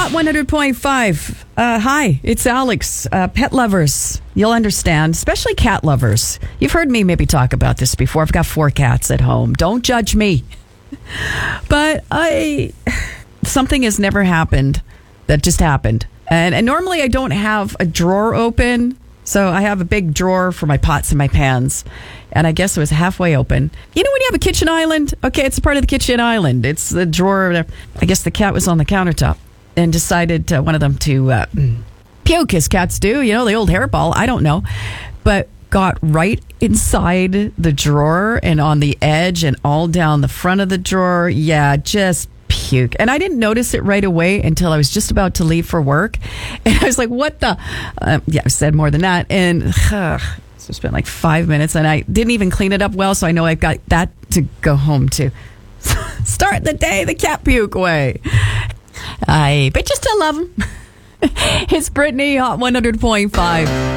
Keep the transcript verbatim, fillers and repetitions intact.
Hot one hundred point five. Uh, hi, it's Alex. Uh, pet lovers, you'll understand, especially cat lovers. You've heard me maybe talk about this before. I've got four cats at home. Don't judge me. But I, something has never happened that just happened. And, and normally I don't have a drawer open. So I have a big drawer for my pots and my pans. And I guess it was halfway open. You know when you have a kitchen island? Okay, it's a part of the kitchen island. It's the drawer. I guess the cat was on the countertop and decided, uh, one of them, to uh, puke, as cats do. You know, the old hairball. I don't know. But got right inside the drawer and on the edge and all down the front of the drawer. Yeah, just puke. And I didn't notice it right away until I was just about to leave for work. And I was like, what the? Uh, yeah, I said more than that. And uh, so I spent like five minutes and I didn't even clean it up well. So I know I've got that to go home to. Start the day the cat puke way. I bet you still love him. It's Brittany, Hot one hundred point five.